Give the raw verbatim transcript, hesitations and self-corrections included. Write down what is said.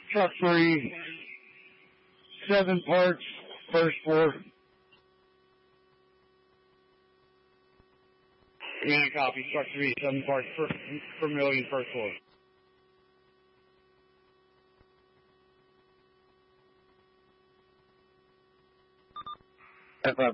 Truck three, seven parts, first floor. And copy, truck three, seven parts per, per million, first floor. F